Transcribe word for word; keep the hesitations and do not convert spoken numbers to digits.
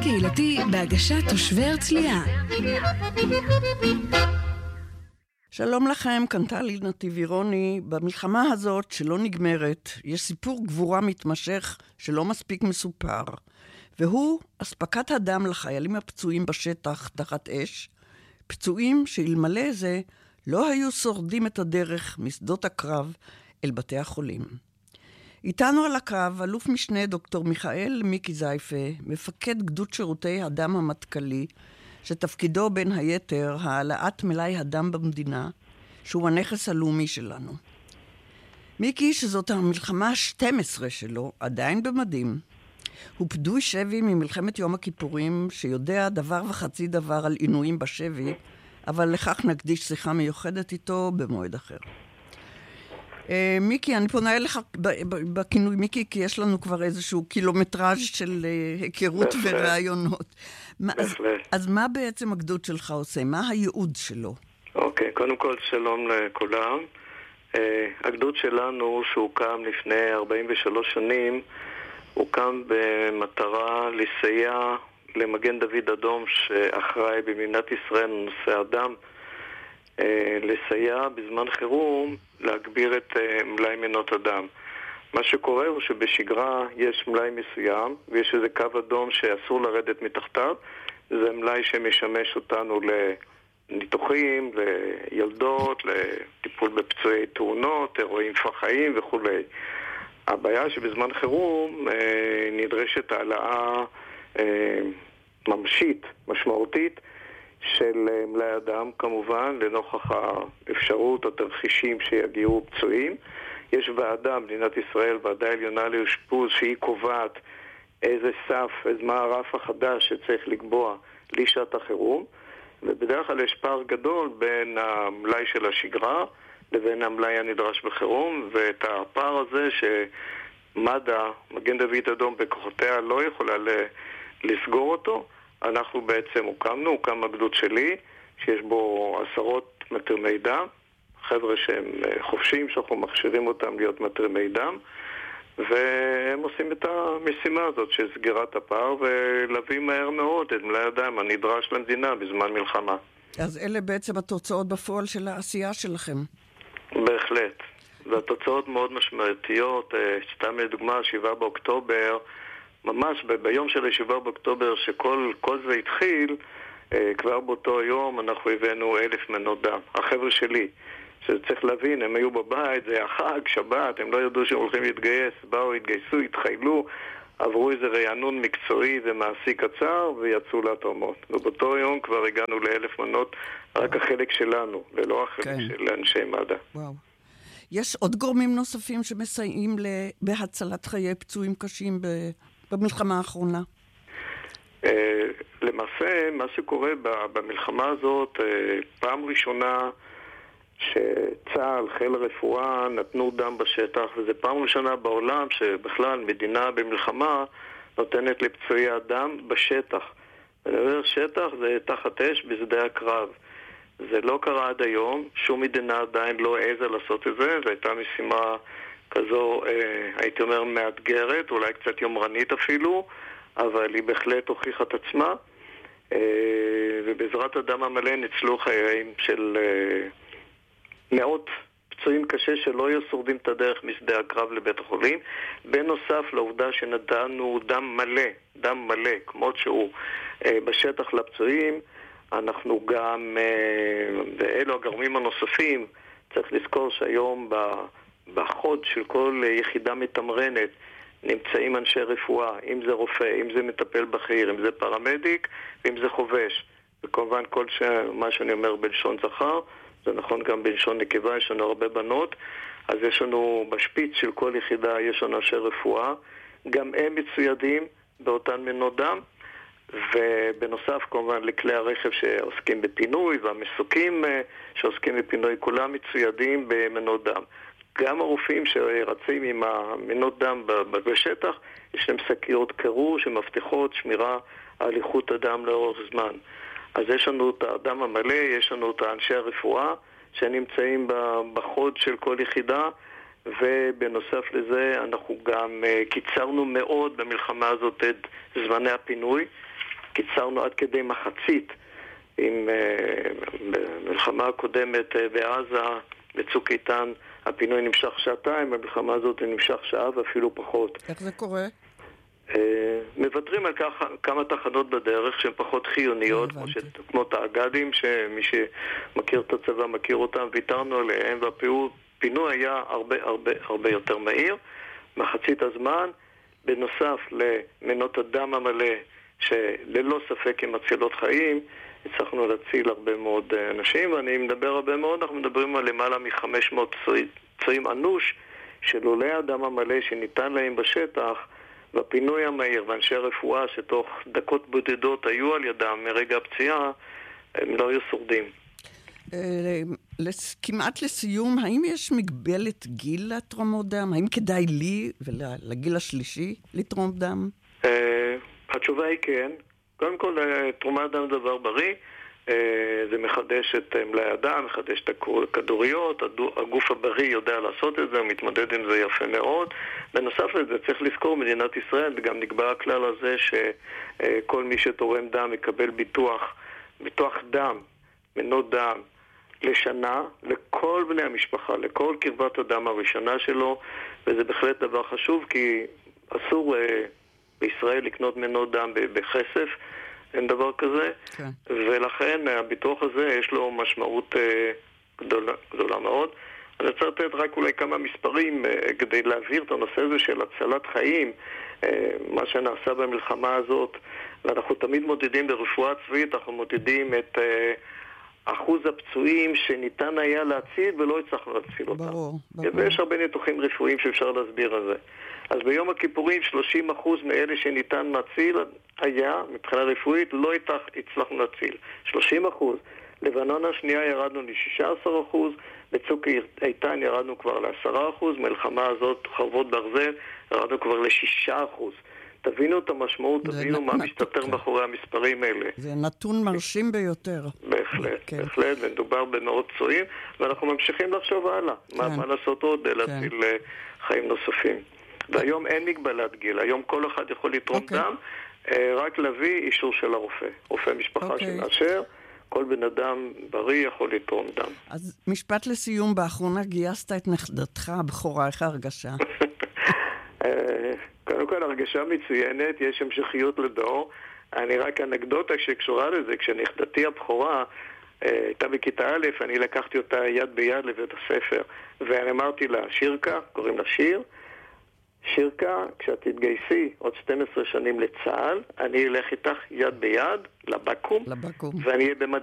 קהילתי בהגשת תושבי הרצליה. שלום לכם, כאן טלי נתיב-עירוני. במלחמה הזאת שלא נגמרת, יש סיפור גבורה מתמשך שלא מספיק מסופר, והוא אספקת הדם לחיילים הפצועים בשטח תחת אש, פצועים שאלמלא זה לא היו שורדים את הדרך משדות הקרב אל בתי החולים. איתנו על הקו אלוף משנה דוקטור מיכאל מיקי זייפה, מפקד גדוד שירותי הדם המטכ"לי, שתפקידו בין היתר העלאת מלאי הדם במדינה, שהוא הנכס הלאומי שלנו. מיקי, שזאת המלחמה ה-שתים עשרה שלו, עדיין במדים, הוא פדוי שבי ממלחמת יום הכיפורים, שיודע דבר וחצי דבר על עינויים בשבי, אבל לכך נקדיש שיחה מיוחדת איתו במועד אחר. מיקי, אני פונה אליך בכינוי מיקי, כי יש לנו כבר איזשהו קילומטראז' של היכרות ורעיונות. אז מה בעצם הגדוד שלך עושה? מה הייעוד שלו? אוקיי, קודם כל שלום לכולם. הגדוד שלנו, שהוקם לפני ארבעים ושלוש שנים, הוקם במטרה לסייע למגן דוד אדום שאחראי במדינת ישראל נושא הדם, לסייע בזמן חירום להגביר את מלאי מנות הדם. מה שקורה הוא שבשגרה יש מלאי מסוים ויש איזה קו אדום שאסור לרדת מתחתיו. זה מלאי שמשמש אותנו לניתוחים, לילדות, לטיפול בפצועי תאונות, אירועים פח"עים וכו'. הבעיה שבזמן חירום נדרשת העלאה ממשית, משמעותית, של מלאי הדם, כמובן, לנוכח האפשרות, התרחישים שיגיעו פצועים. יש ועדה, מדינת ישראל, ועדה עליונה לאשפוז, שהיא קובעת איזה סף, איזה מה הרף החדש שצריך לקבוע לשעת החירום, ובדרך כלל יש פער גדול בין המלאי של השגרה לבין המלאי הנדרש בחירום, ואת הפער הזה שמד"א, מגן דוד אדום בכוחותיה, לא יכולה לסגור אותו, אנחנו בעצם הוקמנו, הוקם הגדוד שלי, שיש בו עשרות מתרמי דם, חבר'ה שהם חופשיים, שאנחנו מכשירים אותם להיות מתרמי דם, והם עושים את המשימה הזאת של סגירת הפער, ולהביא מהר מאוד את מלאי הדם הנדרש למדינה בזמן מלחמה. אז אלה בעצם התוצאות בפועל של העשייה שלכם. בהחלט. והתוצאות מאוד משמעותיות. סתם לדוגמה, שבעה באוקטובר, ממש ב- ביום של שבעה באוקטובר שכל כל זה התחיל, אה, כבר באותו יום אנחנו הבאנו אלף מנות דם. החבר'ה שלי, שצריך להבין, הם היו בבית, זה היה חג, שבת, הם לא ידעו שהם הולכים להתגייס, באו, התגייסו, התחיילו, עברו איזה רענון מקצועי ומעשי קצר ויצאו לתרומות. ובאותו יום כבר הגענו לאלף מנות, רק החלק שלנו, ולא החלק כן. של אנשי מד"א. וואו. יש עוד גורמים נוספים שמסייעים בהצלת חיי פצועים קשים ב... במלחמה האחרונה? למעשה, מה שקורה במלחמה הזאת, פעם ראשונה שצה"ל, חיל הרפואה, נתנו דם בשטח, וזה פעם ראשונה בעולם שבכלל מדינה במלחמה נותנת לפצועי הדם בשטח. ולדבר שטח זה תחת אש בשדה הקרב. זה לא קרה עד היום, שום מדינה עדיין לא העזה לעשות את זה, זו הייתה משימה כזו, הייתי אומר, מאתגרת, אולי קצת יומרנית אפילו, אבל היא בהחלט הוכיחה את עצמה, ובעזרת הדם המלא ניצלו חייהם של מאות פצועים קשה שלא היו שורדים את הדרך משדה הקרב לבית החולים, בנוסף לעובדה שנתנו דם מלא, דם מלא, כמו שהוא בשטח לפצועים, אנחנו גם, ואלו הגורמים הנוספים, צריך לזכור שהיום ב... בחוד של כל יחידה מתמרנת נמצאים אנשי רפואה, אם זה רופא, אם זה מטפל בכיר, אם זה פרמדיק, ואם זה חובש. וכמובן כל ש... מה שאני אומר בלשון זכר, זה נכון גם בלשון נקבה, יש לנו הרבה בנות, אז יש לנו בשפיץ של כל יחידה, יש לנו אנשי רפואה, גם הם מצוידים באותן מנות דם, ובנוסף כמובן לכלי הרכב שעוסקים בפינוי, והמסוקים שעוסקים בפינוי, כולם מצוידים במנות דם. גם הרופאים שרצים עם המנות דם בשטח, יש להם שקיות קירור שמבטיחות שמירה על איכות הדם לאורך זמן. אז יש לנו את הדם המלא, יש לנו את אנשי הרפואה שנמצאים בחוד של כל יחידה, ובנוסף לזה אנחנו גם קיצרנו מאוד במלחמה הזאת את זמני הפינוי. קיצרנו עד כדי מחצית. עם במלחמה הקודמת בעזה, בצוק איתן, הפינוי נמשך שעתיים, במלחמה הזאת נמשך שעה ואפילו פחות. איך זה קורה? מבטרים על כך כמה תחנות בדרך שהן פחות חיוניות, כמו תאגדים, שמי שמכיר את הצבא מכיר אותם, ויתרנו עליהם, והפינוי היה הרבה הרבה הרבה יותר מהיר. מחצית הזמן, בנוסף למנות הדם המלא, שללא ספק הם מצילות חיים, הצלחנו להציל הרבה מאוד אנשים, ואני מדבר הרבה מאוד, אנחנו מדברים על למעלה מ-חמש מאות פצועים אנוש, שלולא הדם המלא שניתן להם בשטח, והפינוי המהיר ואנשי הרפואה שתוך דקות בודדות היו על ידם מרגע הפציעה, הם לא היו שורדים. כמעט לסיום, האם יש מגבלת גיל לתרומות דם? האם כדאי לי ולגיל השלישי לתרום דם? התשובה היא כן. קודם כל, תרומת דם דבר בריא. זה מחדש את מלאי הדם, מחדש את הכדוריות, הגוף הבריא יודע לעשות את זה, הוא מתמודד עם זה יפה מאוד. בנוסף לזה, צריך לזכור, מדינת ישראל, גם נקבע הכלל הזה שכל מי שתורם דם יקבל ביטוח, ביטוח דם, מנות דם, לשנה, לכל בני המשפחה, לכל קרבת הדם הראשונה שלו, וזה בהחלט דבר חשוב, כי אסור בישראל לקנות מנות דם בכסף, אין דבר כזה, כן. ולכן הביטוח הזה יש לו משמעות גדולה, גדולה מאוד. אני רוצה לתת רק אולי כמה מספרים כדי להעביר את הנושא הזה של הצלת חיים, מה שנעשה במלחמה הזאת, ואנחנו תמיד מודדים ברפואה צבאית, אנחנו מודדים את אחוז הפצועים שניתן היה להציל ולא הצלחנו להציל אותם. ברור, ברור. ויש הרבה ניתוחים רפואיים שאפשר להסביר על זה. אז ביום הכיפורים שלושים אחוז מאלה שניתן להציל היה, מבחינה רפואית, לא הצלחנו להציל. שלושים אחוז. לבנון השנייה ירדנו ל-שישה עשר אחוז, בצוק איתן ירדנו כבר ל-עשרה אחוז, מלחמה הזאת, חרבות ברזל, ירדנו כבר ל-שישה אחוז. תבינו את המשמעות, תבינו מה מסתתר מאחורי המספרים האלה. זה נתון מרשים ביותר. בהחלט, בהחלט, ומדובר במאות פצועים, ואנחנו ממשיכים לחשוב הלאה. מה לעשות עוד להציל חיים נוספים. והיום אין מגבלת גיל, היום כל אחד יכול לתרום דם, רק להביא אישור של הרופא. רופא משפחה שמאשר, כל בן אדם בריא יכול לתרום דם. אז משפט לסיום, באחרונה גייסת את נכדתך הבכורה, איך ההרגשה? קודם כל, הרגשה מצוינת, יש המשכיות לדור. אני רק אנקדוטה שקשורה לזה, כשנכדתי הבכורה הייתה בכיתה א', אני לקחתי אותה יד ביד לבית הספר, ואני אמרתי לה, שירקה, קוראים לה שיר, שירקה, כשאת תתגייסי עוד שתים עשרה שנים לצה"ל, אני אלך איתך יד ביד לבקו"ם, לבקו"ם. ואני אהיה במד...